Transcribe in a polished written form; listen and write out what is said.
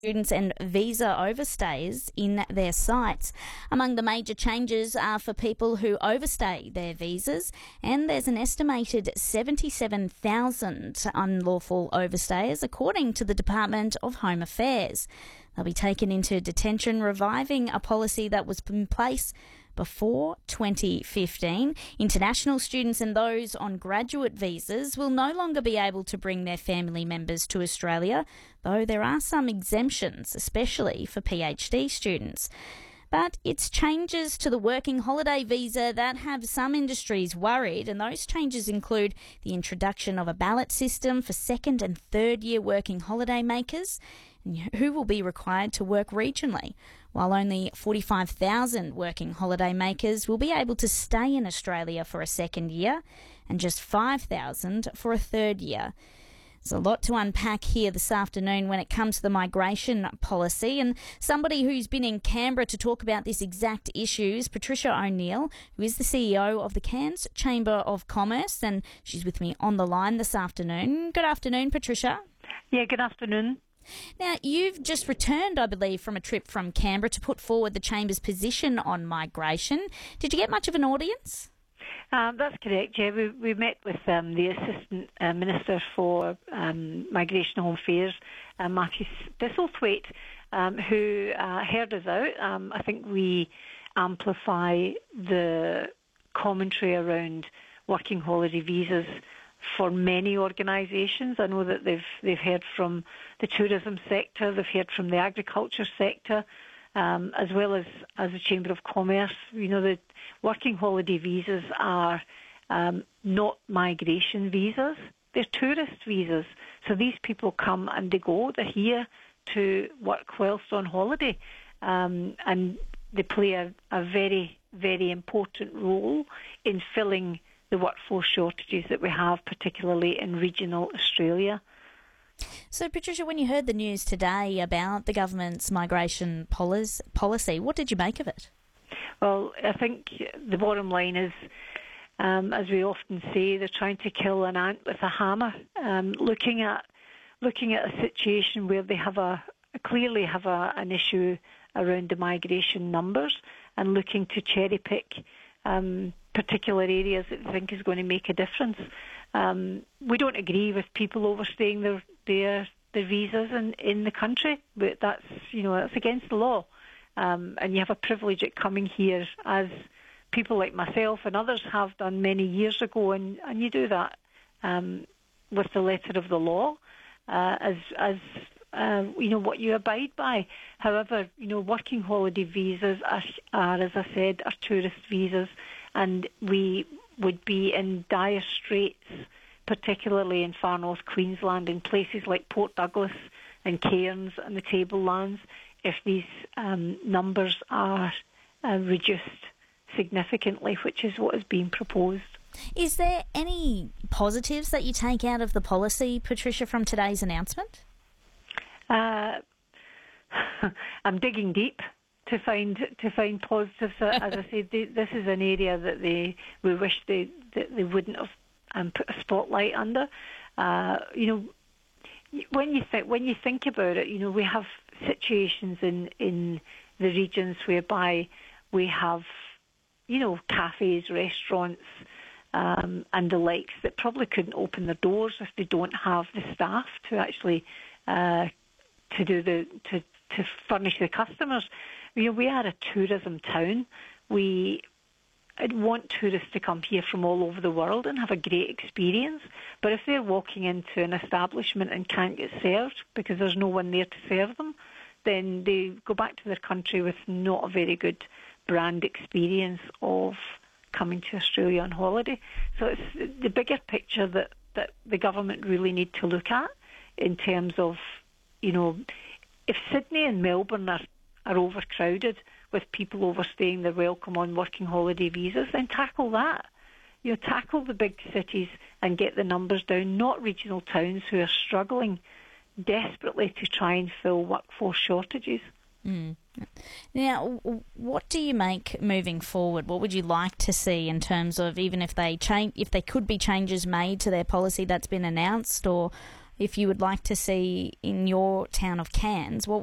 students and visa overstays in their sites. Among the major changes are for people who overstay their visas, and there's an estimated 77,000 unlawful overstayers, according to the Department of Home Affairs. They'll be taken into detention, reviving a policy that was in place before 2015. International students and those on graduate visas will no longer be able to bring their family members to Australia, though there are some exemptions, especially for PhD students. But it's changes to the working holiday visa that have some industries worried, and those changes include the introduction of a ballot system for second and third year working holiday makers, who will be required to work regionally, while only 45,000 working holiday makers will be able to stay in Australia for a second year and just 5,000 for a third year. There's a lot to unpack here this afternoon when it comes to the migration policy, and somebody who's been in Canberra to talk about this exact issue is Patricia O'Neill, who is the CEO of the Cairns Chamber of Commerce, and she's with me on the line this afternoon. Good afternoon, Patricia. Yeah, good afternoon. Now, you've just returned, I believe, from a trip from Canberra to put forward the Chamber's position on migration. Did you get much of an audience? That's correct, yeah. We met with the Assistant Minister for Migration and Home Affairs, Matthew Thistlethwaite, who heard us out. I think we amplify the commentary around working holiday visas for many organisations. I know that they've heard from the tourism sector, they've heard from the agriculture sector, as well as the Chamber of Commerce. You know, the working holiday visas are not migration visas, they're tourist visas. So these people come and they go, they're here to work whilst on holiday, and they play a very, very important role in filling the workforce shortages that we have, particularly in regional Australia. So, Patricia, when you heard the news today about the government's migration policy, what did you make of it? Well, I think the bottom line is, as we often say, they're trying to kill an ant with a hammer. Looking at a situation where they clearly have an issue around the migration numbers, and looking to cherry pick particular areas that they think is going to make a difference. We don't agree with people overstaying their visas in the country, but that's against the law. And you have a privilege at coming here, as people like myself and others have done many years ago, and you do that with the letter of the law, as what you abide by. However, working holiday visas are, as I said, are tourist visas, and we would be in dire straits, particularly in far north Queensland, in places like Port Douglas and Cairns and the Tablelands, if these numbers are reduced significantly, which is what is being proposed. Is there any positives that you take out of the policy, Patricia, from today's announcement? I'm digging deep to find positives. As I said, this is an area that we wish they wouldn't have put a spotlight under. When you think about it, we have situations in the regions whereby we have, cafes, restaurants, and the likes that probably couldn't open their doors if they don't have the staff to actually to furnish the customers. We are a tourism town. We want tourists to come here from all over the world and have a great experience. But if they're walking into an establishment and can't get served because there's no one there to serve them, then they go back to their country with not a very good brand experience of coming to Australia on holiday. So it's the bigger picture that the government really need to look at, in terms of, if Sydney and Melbourne are overcrowded with people overstaying their welcome on working holiday visas, then tackle that. Tackle the big cities and get the numbers down, not regional towns who are struggling desperately to try and fill workforce shortages. Mm. Now, what do you make moving forward? What would you like to see in terms of, even if they could be changes made to their policy that's been announced, or if you would like to see in your town of Cairns, what